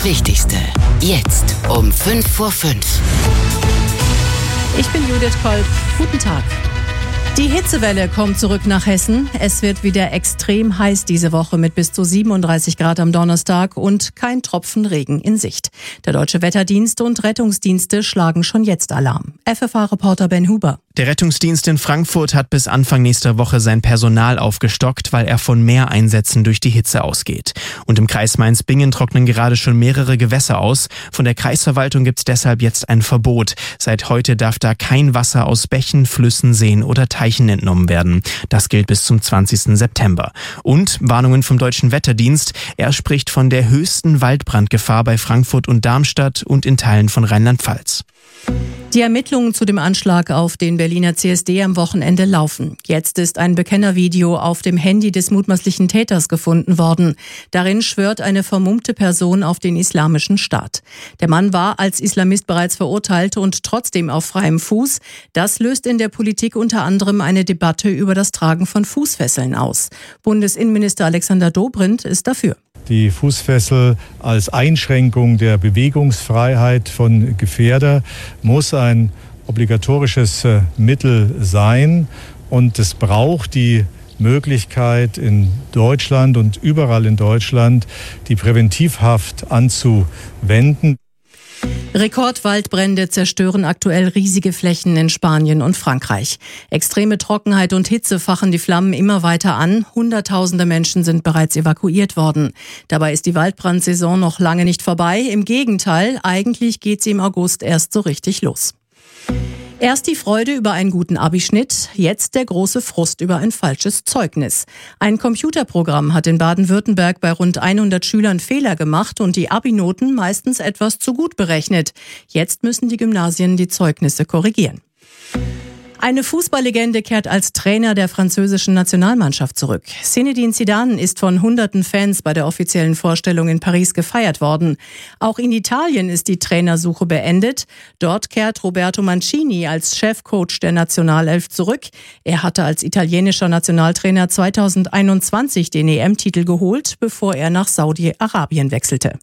Wichtigste, jetzt um 5:05. Ich bin Judith Kolb. Guten Tag. Die Hitzewelle kommt zurück nach Hessen. Es wird wieder extrem heiß diese Woche mit bis zu 37 Grad am Donnerstag und kein Tropfen Regen in Sicht. Der Deutsche Wetterdienst und Rettungsdienste schlagen schon jetzt Alarm. FFH-Reporter Ben Huber. Der Rettungsdienst in Frankfurt hat bis Anfang nächster Woche sein Personal aufgestockt, weil er von Mehreinsätzen durch die Hitze ausgeht. Und im Kreis Mainz-Bingen trocknen gerade schon mehrere Gewässer aus. Von der Kreisverwaltung gibt es deshalb jetzt ein Verbot. Seit heute darf da kein Wasser aus Bächen, Flüssen, Seen oder Teichen entnommen werden. Das gilt bis zum 20. September. Und Warnungen vom Deutschen Wetterdienst. Er spricht von der höchsten Waldbrandgefahr bei Frankfurt und Darmstadt und in Teilen von Rheinland-Pfalz. Die Ermittlungen zu dem Anschlag auf den Berliner CSD am Wochenende laufen. Jetzt ist ein Bekennervideo auf dem Handy des mutmaßlichen Täters gefunden worden. Darin schwört eine vermummte Person auf den Islamischen Staat. Der Mann war als Islamist bereits verurteilt und trotzdem auf freiem Fuß. Das löst in der Politik unter anderem eine Debatte über das Tragen von Fußfesseln aus. Bundesinnenminister Alexander Dobrindt ist dafür. Die Fußfessel als Einschränkung der Bewegungsfreiheit von Gefährder muss ein obligatorisches Mittel sein. Und es braucht die Möglichkeit in Deutschland und überall in Deutschland die Präventivhaft anzuwenden. Rekordwaldbrände zerstören aktuell riesige Flächen in Spanien und Frankreich. Extreme Trockenheit und Hitze fachen die Flammen immer weiter an. Hunderttausende Menschen sind bereits evakuiert worden. Dabei ist die Waldbrandsaison noch lange nicht vorbei. Im Gegenteil, eigentlich geht sie im August erst so richtig los. Erst die Freude über einen guten Abischnitt, jetzt der große Frust über ein falsches Zeugnis. Ein Computerprogramm hat in Baden-Württemberg bei rund 100 Schülern Fehler gemacht und die Abi-Noten meistens etwas zu gut berechnet. Jetzt müssen die Gymnasien die Zeugnisse korrigieren. Eine Fußballlegende kehrt als Trainer der französischen Nationalmannschaft zurück. Zinedine Zidane ist von hunderten Fans bei der offiziellen Vorstellung in Paris gefeiert worden. Auch in Italien ist die Trainersuche beendet. Dort kehrt Roberto Mancini als Chefcoach der Nationalelf zurück. Er hatte als italienischer Nationaltrainer 2021 den EM-Titel geholt, bevor er nach Saudi-Arabien wechselte.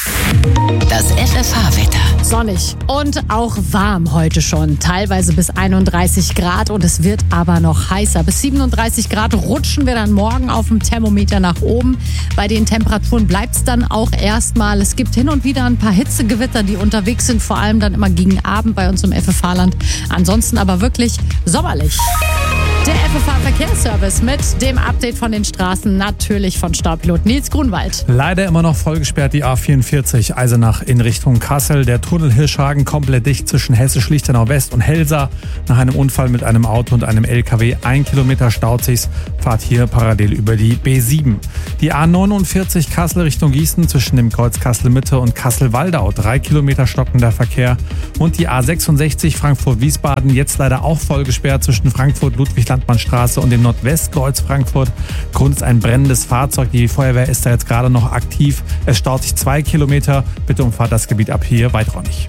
Das FFH-Wetter. Sonnig und auch warm heute schon. Teilweise bis 31 Grad und es wird aber noch heißer. Bis 37 Grad rutschen wir dann morgen auf dem Thermometer nach oben. Bei den Temperaturen bleibt es dann auch erstmal. Es gibt hin und wieder ein paar Hitzegewitter, die unterwegs sind, vor allem dann immer gegen Abend bei uns im FFH-Land. Ansonsten aber wirklich sommerlich. Der FFH-Verkehrsservice mit dem Update von den Straßen, natürlich von Staupilot Nils Grunwald. Leider immer noch voll gesperrt die A44 Eisenach in Richtung Kassel. Der Tunnel Hirschhagen komplett dicht zwischen Hessisch-Lichtenau West und Helsa. Nach einem Unfall mit einem Auto und einem LKW 1 Kilometer staut sich's. Fahrt hier parallel über die B7. Die A49 Kassel Richtung Gießen zwischen dem Kreuz Kassel-Mitte und Kassel-Waldau. 3 Kilometer stockender Verkehr. Und die A66 Frankfurt-Wiesbaden jetzt leider auch voll gesperrt zwischen Frankfurt-Ludwig-Landmann-Straße und dem Nordwestkreuz Frankfurt. Grund ist ein brennendes Fahrzeug. Die Feuerwehr ist da jetzt gerade noch aktiv. Es staut sich 2 Kilometer. Bitte umfahrt das Gebiet ab hier weiträumig.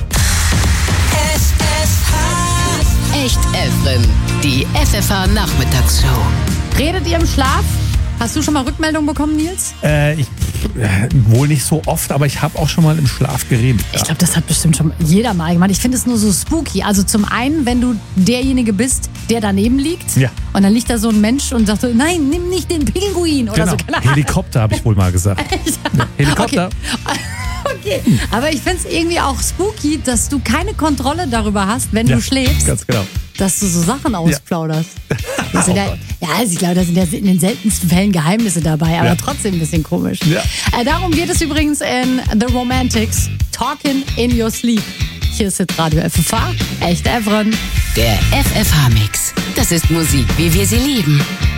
Echt Evren, die FFH-Nachmittagsshow. Redet ihr im Schlaf? Hast du schon mal Rückmeldungen bekommen, Nils? Wohl nicht so oft, aber ich habe auch schon mal im Schlaf geredet. Ja. Ich glaube, das hat bestimmt schon jeder mal gemacht. Ich finde es nur so spooky. Also zum einen, wenn du derjenige bist, der daneben liegt. Ja. Und dann liegt da so ein Mensch und sagt so, nein, nimm nicht den Pinguin oder so. Genau. Helikopter habe ich wohl mal gesagt. Ja, Helikopter. Okay. Aber ich finde es irgendwie auch spooky, dass du keine Kontrolle darüber hast, wenn du schläfst. Ganz genau. Dass du so Sachen ausplauderst. Also ich glaube, da sind ja in den seltensten Fällen Geheimnisse dabei, aber trotzdem ein bisschen komisch. Ja. Darum geht es übrigens in The Romantics, Talking in Your Sleep. Hier ist jetzt Radio FFH, echt Evren. Der FFH-Mix. Das ist Musik, wie wir sie lieben.